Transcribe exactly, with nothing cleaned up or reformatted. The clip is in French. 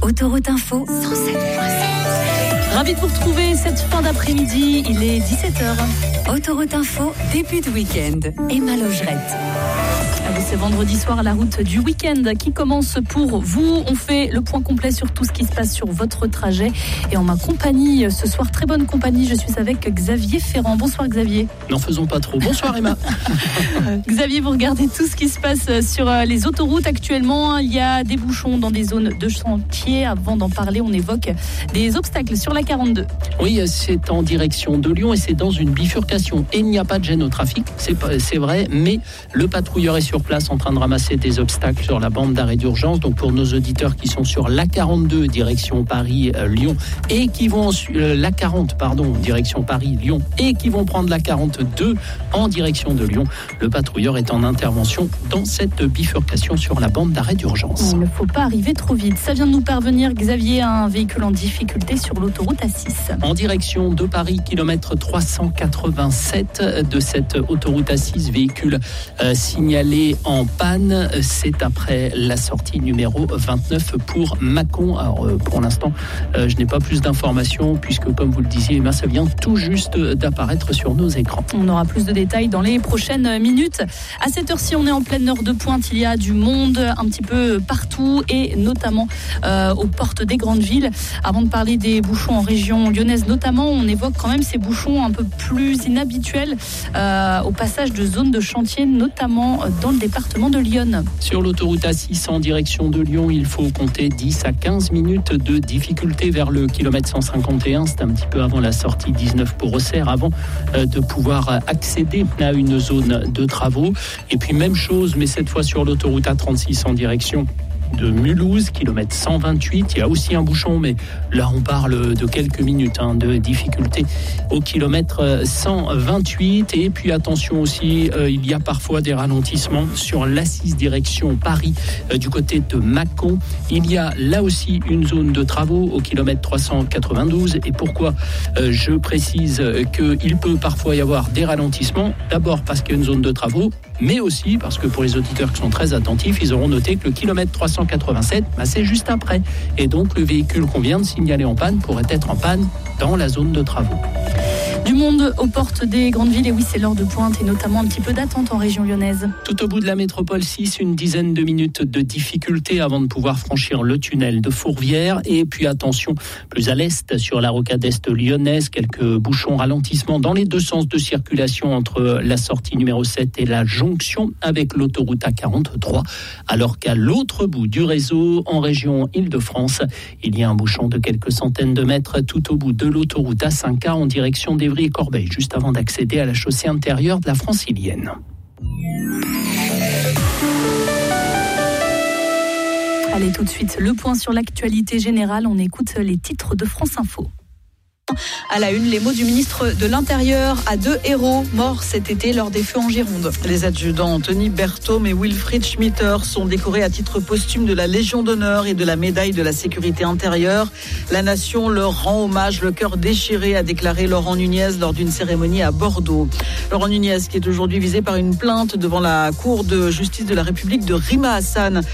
Autoroute Info cent sept virgule sept. Ravi de vous retrouver cette fin d'après-midi, il est dix-sept heures. Autoroute Info, début de week-end. Emma Logerette. C'est vendredi soir, la route du week-end qui commence pour vous. On fait le point complet sur tout ce qui se passe sur votre trajet. Et en ma compagnie, ce soir, très bonne compagnie, je suis avec Xavier Ferrand. Bonsoir Xavier. N'en faisons pas trop. Bonsoir Emma. Xavier, vous regardez tout ce qui se passe sur les autoroutes actuellement. Il y a des bouchons dans des zones de chantier. Avant d'en parler, on évoque des obstacles sur la quarante-deux. Oui, c'est en direction de Lyon et c'est dans une bifurcation. Et il n'y a pas de gêne au trafic, c'est, pas, c'est vrai, mais le patrouilleur est sur place en train de ramasser des obstacles sur la bande d'arrêt d'urgence. Donc pour nos auditeurs qui sont sur l'A quarante-deux direction Paris-Lyon et qui vont euh, l'A quarante pardon direction Paris-Lyon et qui vont prendre l'A quarante-deux en direction de Lyon, le patrouilleur est en intervention dans cette bifurcation sur la bande d'arrêt d'urgence. Il ne faut pas arriver trop vite. Ça vient de nous parvenir, Xavier, un véhicule en difficulté sur l'autoroute A six. En direction de Paris, kilomètre trois cent quatre-vingt-sept de cette autoroute A six, véhicule euh, signalé en panne, c'est après la sortie numéro vingt-neuf pour Mâcon. Alors euh, pour l'instant, euh, je n'ai pas plus d'informations puisque, comme vous le disiez, Emma, ça vient tout juste d'apparaître sur nos écrans. On aura plus de détails dans les prochaines minutes. À cette heure-ci, on est en pleine heure de pointe. Il y a du monde un petit peu partout et notamment euh, aux portes des grandes villes. Avant de parler des bouchons en région lyonnaise, notamment, on évoque quand même ces bouchons un peu plus inhabituels euh, au passage de zones de chantier, notamment dans le département de Lyon. Sur l'autoroute A six en direction de Lyon, il faut compter dix à quinze minutes de difficulté vers le kilomètre cent cinquante et un. C'est un petit peu avant la sortie dix-neuf pour Auxerre, avant de pouvoir accéder à une zone de travaux. Et puis même chose, mais cette fois sur l'autoroute A trente-six en direction de Mulhouse, kilomètre cent vingt-huit. Il y a aussi un bouchon, mais là on parle de quelques minutes hein, de difficulté au kilomètre cent vingt-huit. Et puis attention aussi, euh, il y a parfois des ralentissements sur l'A six direction Paris euh, du côté de Mâcon. Il y a là aussi une zone de travaux au kilomètre trois cent quatre-vingt-douze. Et pourquoi euh, je précise qu'il peut parfois y avoir des ralentissements? D'abord parce qu'il y a une zone de travaux, mais aussi parce que pour les auditeurs qui sont très attentifs, ils auront noté que le kilomètre trois cent quatre-vingt-sept, bah c'est juste après. Et donc le véhicule qu'on vient de signaler en panne pourrait être en panne dans la zone de travaux. Du monde aux portes des grandes villes, et oui, c'est l'heure de pointe et notamment un petit peu d'attente en région lyonnaise. Tout au bout de la métropole six, une dizaine de minutes de difficulté avant de pouvoir franchir le tunnel de Fourvière. Et puis attention, plus à l'est, sur la rocade est lyonnaise, quelques bouchons ralentissements dans les deux sens de circulation entre la sortie numéro sept et la jonction avec l'autoroute A quarante-trois. Alors qu'à l'autre bout du réseau, en région Île-de-France, il y a un bouchon de quelques centaines de mètres tout au bout de l'autoroute A cinq A en direction d'Évry et Corbeil, juste avant d'accéder à la chaussée intérieure de la Francilienne. Allez, tout de suite, le point sur l'actualité générale. On écoute les titres de France Info. À la une, les mots du ministre de l'Intérieur à deux héros morts cet été lors des feux en Gironde. Les adjudants Anthony Berthaume et Wilfried Schmitter sont décorés à titre posthume de la Légion d'honneur et de la médaille de la sécurité intérieure. La nation leur rend hommage, le cœur déchiré, a déclaré Laurent Nunez lors d'une cérémonie à Bordeaux. Laurent Nunez qui est aujourd'hui visé par une plainte devant la Cour de justice de la République de Rima Hassan